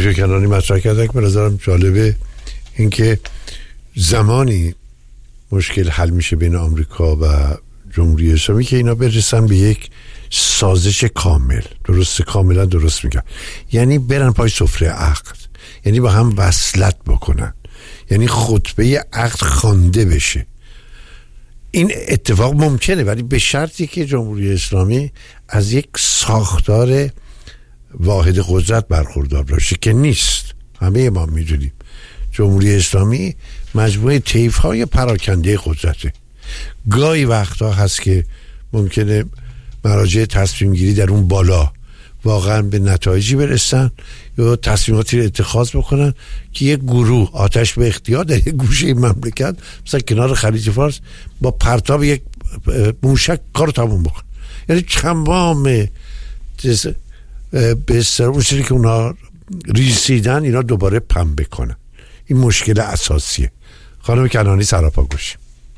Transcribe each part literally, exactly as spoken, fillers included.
میشه کنانی مطرح کردن که به نظرم جالبه، اینکه زمانی مشکل حل میشه بین آمریکا و جمهوری اسلامی که اینا برسن به یک سازش کامل. درسته، کاملا درست میگم، یعنی برن پای سفره عقد، یعنی با هم وصلت بکنن، یعنی خطبه عقد خوانده بشه. این اتفاق ممکنه، ولی به شرطی که جمهوری اسلامی از یک ساختار واحد قدرت برخوردار باشه که نیست. همه ما میدونیم جمهوری اسلامی مجموعه طیف‌های پراکنده قدرته. گاهی وقتا هست که ممکنه مراجع تصمیم گیری در اون بالا واقعا به نتایجی برسن یا تصمیماتی رو اتخاذ بکنن که یک گروه آتش به اختیار در یک گوشه مملکت مثلا کنار خلیج فارس با پرتاب یک موشک کارو تموم بکن. یعنی تمام به اصطلاح اون چیزی که اونا ریسیدن اینا دوباره پنبه کنن. این مشکل اساسیه. خانم کنانی سراپا گوشیم.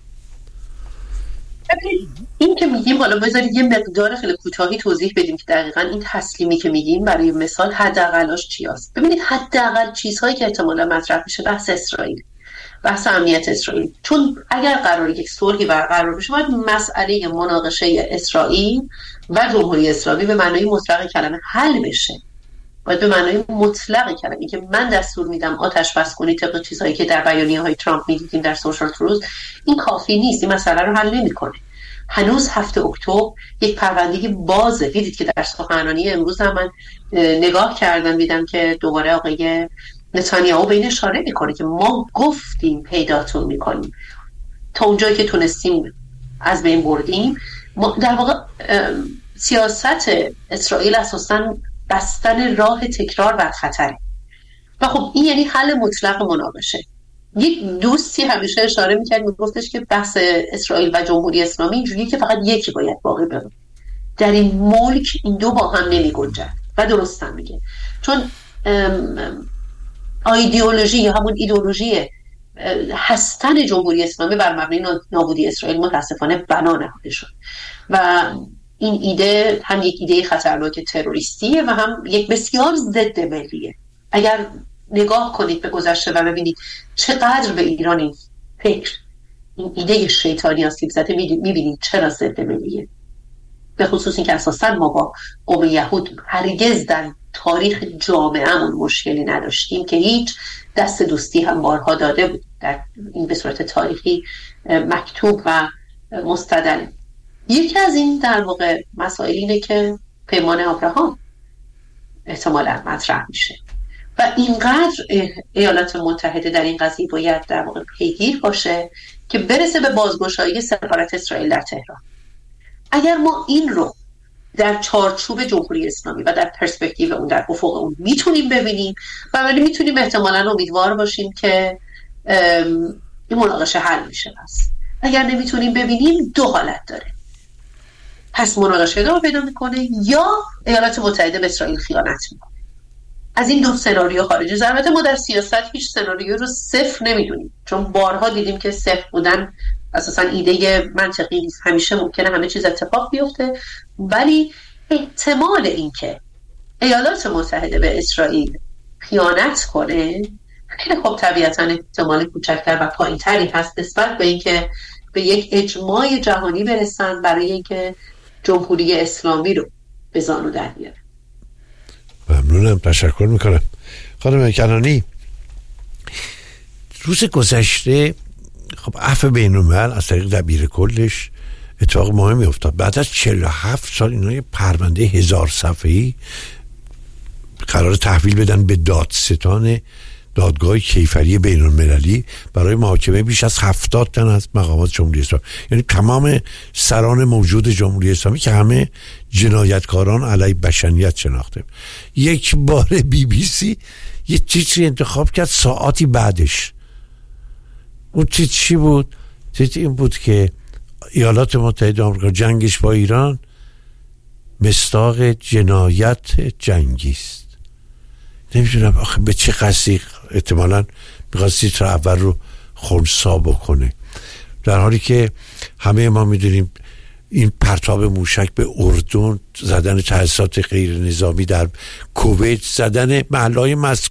این که میگیم حالا بذارید یه مقدار خیلی کوتاهی توضیح بدیم که دقیقاً این تسلیمی که میگیم برای مثال حداقلش چی است. ببینید حداقل چیزهایی که احتمالاً مطرح میشه بحث اسرائیل، بحث امنیت اسرائیل. چون اگر قرار یک صلحی برقرار بشه باید مسئله مناقشه اسرائیل و جمهوری اسلامی به معنای مطلق کلمه حل بشه. باید به معنای مطلق کلمه، این که من دستور میدم آتش بس کنید طبق چیزهایی که در بیانیه‌های ترامپ می‌دیدیم در سوشال تروث، این کافی نیست، این مسئله رو حل نمی‌کنه. هنوز هفته اکتبر یک پرونده‌ای بازه. دیدید که در سخنرانی امروز هم من نگاه کردم دیدم که دوباره آقای نتانیاهو به این اشاره میکنه که ما گفتیم پیداتون میکنیم، تا اونجایی که تونستیم از بین بردیم. ما در واقع سیاست اسرائیل اساساً بستن راه تکرار بر خطره و خب این یعنی حل مطلق مناقشه. یک دوستی همیشه اشاره میکرد، میگفتش که بحث اسرائیل و جمهوری اسلامی اینجوریه که فقط یکی باید باقی بمونه. در این ملک این دو با هم نمیگنجن و درست هم میگه، چون ایدئولوژی یا همون ایدئولوژی هستن جمهوری اسلامی بر مبنای نابودی اسرائیل متاسفانه بنا نهاده شد و این ایده هم یک ایده خطرناک تروریستیه و هم یک بسیار ضد ملیه. اگر نگاه کنید به گذشته و ببینید چقدر به ایران این فکر، این ایده شیطانی آسیب زده، میبینید چرا ضد ملیه. به خصوص این که اساساً ما با قوم یهود هرگز در تاریخ جامعه‌مون مشکلی نداشتیم که هیچ دست دوستی هم بارها داده بود، در این به صورت تاریخی مکتوب و مستدل. یکی از این در واقع مسائل اینه که پیمان ابراهام احتمالاً مطرح میشه و اینقدر ایالات متحده در این قضیه باید در واقع پیگیر باشه که برسه به بازگشایی سفارت اسرائیل در تهران. اگر ما این رو در چارچوب جمهوری اسلامی و در پرسپکتیو اون، در افق اون میتونیم ببینیم و ولی میتونیم احتمالاً امیدوار باشیم که این مناقشه حل میشه. پس اگر نمیتونیم ببینیم دو حالت داره، پس مناقشه ادامه پیدا میکنه یا ایالات متحده به اسرائیل خیانت میکنه. از این دو سناریو خارجی. البته ما در سیاست هیچ سناریو رو صفر نمیدونیم، چون بارها دیدیم که صفر بودن اساسا ایده منطقی نیست، همیشه ممکنه همه چیز اتفاق بیفته، ولی احتمال اینکه ایالات متحده به اسرائیل خیانت کنه خیلی خب طبیعتا احتمال کوچکتر و پایینتری هست نسبت به اینکه به یک اجماع جهانی برسن برای اینکه جمهوری اسلامی رو به زانو در بیاره. ممنونم، تشکر میکنم. خانم کنانی، روز گذشته خب عفو بین الملل از طریق دبیر کلش اتفاق مهمی افتاد. بعد از چهل و هفت سال اینا یه پرونده هزار صفحه‌ای قرار تحویل بدن به دادستان دادگاه کیفری بین المللی برای محاکمه بیش از هفتاد تن از مقامات جمهوری اسلامی، یعنی تمام سران موجود جمهوری اسلامی که همه جنایتکاران علیه بشریت شناخته. یک بار بی بی سی یه تیتری انتخاب کرد ساعتی بعدش. اون تیتر چی بود؟ تیتر این بود که ایالات متحده آمریکا جنگش با ایران مصداق جنایت جنگی است. نمیدونم آخه به چه قصدی، احتمالاً می‌خواستی تیتر اول رو خنثی بکنه، در حالی که همه ما میدونیم این پرتاب موشک به اردن، زدن تأسیسات غیر نظامی در کویت، زدن محلهای